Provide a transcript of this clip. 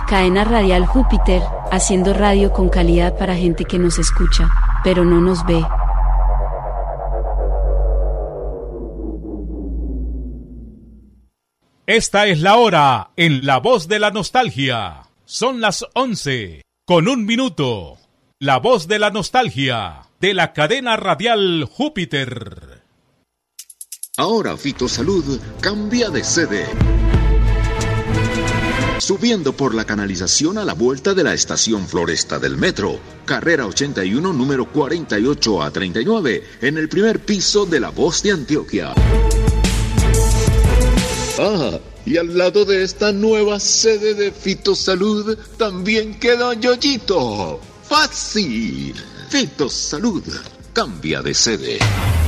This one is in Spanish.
Cadena Radial Júpiter, haciendo radio con calidad para gente que nos escucha, pero no nos ve. Esta es la hora en La Voz de la Nostalgia. Son las 11:01. La Voz de la Nostalgia, de la cadena radial Júpiter. Ahora Fitosalud cambia de sede. Subiendo por la canalización a la vuelta de la estación Floresta del Metro, carrera 81, número 48 a 39, en el primer piso de La Voz de Antioquia. Ah, y al lado de esta nueva sede de Fitosalud también queda Yoyito. ¡Fácil! Fitosalud cambia de sede.